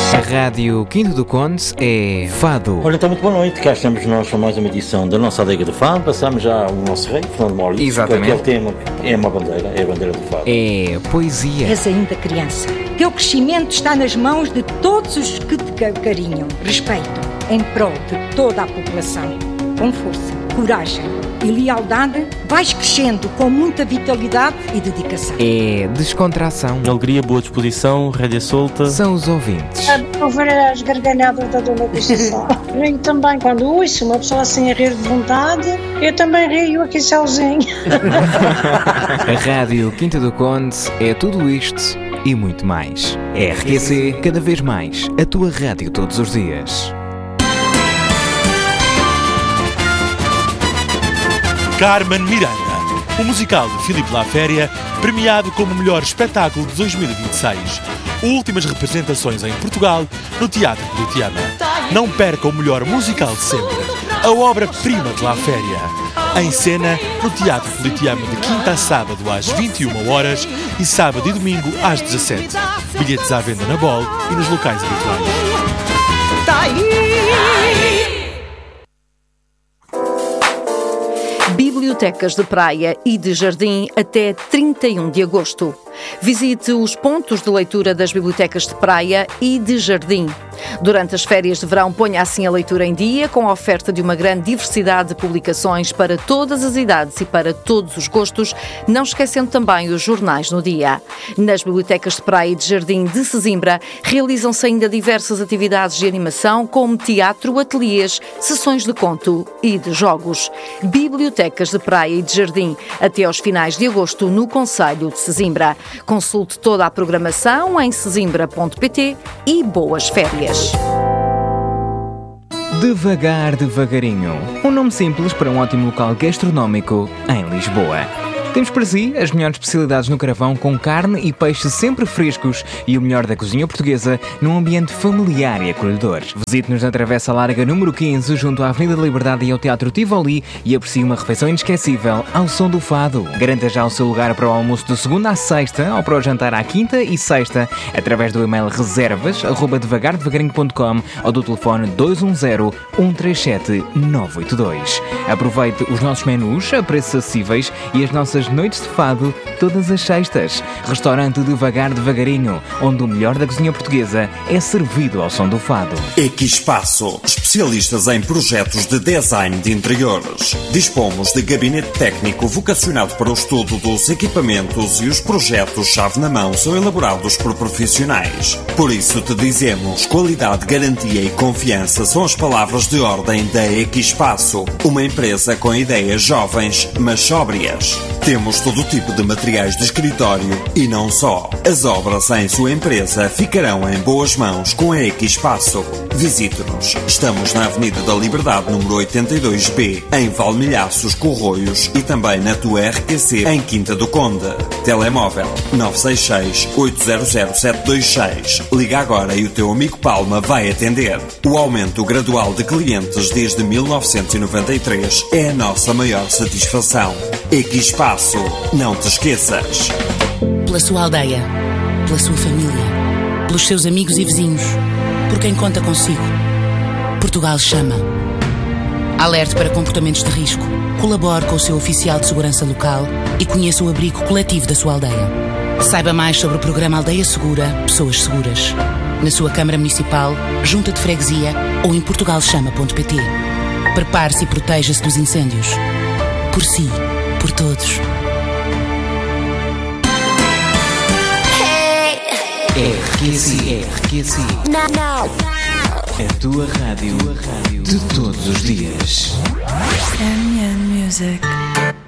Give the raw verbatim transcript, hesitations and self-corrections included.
A Rádio Quinto do Conde é Fado. Olha, então muito boa noite, cá estamos nós para mais uma edição da nossa Adega do Fado. Passamos já o nosso rei, Fernando Maurício. Exatamente. Aquele tema é uma bandeira, é a bandeira do Fado. É poesia. És ainda criança. Teu crescimento está nas mãos de todos os que te acarinham, respeitam, em prol de toda a população. Com força, coragem e lealdade, vais crescendo com muita vitalidade e dedicação. É descontração. Alegria, boa disposição, rédea solta. São os ouvintes. Ouvir as gargalhadas da dona Conceição. Eu também, quando ouço uma pessoa assim a rir de vontade, eu também rio aqui sozinho. A Rádio Quinta do Conde é tudo isto e muito mais. R Q C, cada vez mais, a tua rádio todos os dias. Carmen Miranda, o musical de Filipe Laféria, premiado como o melhor espetáculo de dois mil e vinte e seis. Últimas representações em Portugal, no Teatro Politeama. Não perca o melhor musical de sempre, a obra-prima de Laféria. Em cena, no Teatro Politeama de quinta a sábado às vinte e uma horas e sábado e domingo às dezassete. Bilhetes à venda na Bol e nos locais habituais. Bibliotecas de Praia e de Jardim até trinta e um de agosto. Visite os pontos de leitura das bibliotecas de Praia e de Jardim. Durante as férias de verão, ponha assim a leitura em dia, com a oferta de uma grande diversidade de publicações para todas as idades e para todos os gostos, não esquecendo também os jornais no dia. Nas bibliotecas de Praia e de Jardim de Sesimbra, realizam-se ainda diversas atividades de animação, como teatro, ateliês, sessões de conto e de jogos. Bibliotecas de Praia e de Jardim, até aos finais de agosto, no concelho de Sesimbra. Consulte toda a programação em sesimbra ponto pt e boas férias. Devagar, devagarinho. Um nome simples para um ótimo local gastronómico em Lisboa. Temos para si as melhores especialidades no carvão, com carne e peixe sempre frescos e o melhor da cozinha portuguesa num ambiente familiar e acolhedor. Visite-nos na Travessa Larga número quinze, junto à Avenida da Liberdade e ao Teatro Tivoli, e aprecie uma refeição inesquecível ao som do fado. Garanta já o seu lugar para o almoço de segunda à sexta ou para o jantar à quinta e sexta através do e-mail reservas arroba devagar devagarinho ponto com ou do telefone dois um zero, um três sete, nove oito dois. Aproveite os nossos menus a preços acessíveis e as nossas noites de fado todas as sextas. Restaurante Devagar Devagarinho, onde o melhor da cozinha portuguesa é servido ao som do fado. Equipaço, especialistas em projetos de design de interiores. Dispomos de gabinete técnico vocacionado para o estudo dos equipamentos, e os projetos chave na mão são elaborados por profissionais. Por isso te dizemos, qualidade, garantia e confiança são as palavras de ordem da Equipaço, uma empresa com ideias jovens, mas sóbrias. Temos todo tipo de materiais de escritório e não só. As obras em sua empresa ficarão em boas mãos com a Equipaço. Visite-nos. Estamos na Avenida da Liberdade, número oitenta e dois B, em Valmilhaços, Corroios, e também na tua R Q C, em Quinta do Conde. Telemóvel nove seis seis, oito zero zero, sete dois seis. Liga agora e o teu amigo Palma vai atender. O aumento gradual de clientes desde mil novecentos e noventa e três é a nossa maior satisfação. Equipaço. Não te esqueças. Pela sua aldeia, pela sua família, pelos seus amigos e vizinhos, por quem conta consigo. Portugal chama. Alerte para comportamentos de risco. Colabore com o seu oficial de segurança local e conheça o abrigo coletivo da sua aldeia. Saiba mais sobre o programa Aldeia Segura, Pessoas Seguras. Na sua Câmara Municipal, Junta de Freguesia ou em portugal chama ponto pt. Prepare-se e proteja-se dos incêndios. Por si. Por todos. R Q C, R Q C. Não, não. A tua rádio de todos os dias. M N Music.